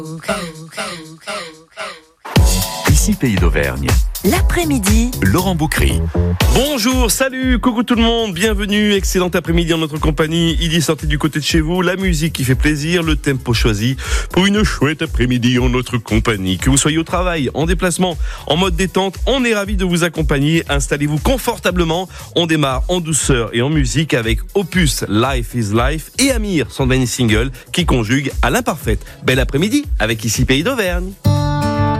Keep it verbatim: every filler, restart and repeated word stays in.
Ici Pays d'Auvergne. L'après-midi, Laurent Boucry. Bonjour, salut, coucou tout le monde, bienvenue, excellent après-midi en notre compagnie. Il est sorti du côté de chez vous, la musique qui fait plaisir, le tempo choisi pour une chouette après-midi en notre compagnie. Que vous soyez au travail, en déplacement, en mode détente, on est ravis de vous accompagner. Installez-vous confortablement. On démarre en douceur et en musique avec Opus Life is Life et Amir, son dernier single qui conjugue à l'imparfaite. Bel après-midi avec Ici Pays d'Auvergne.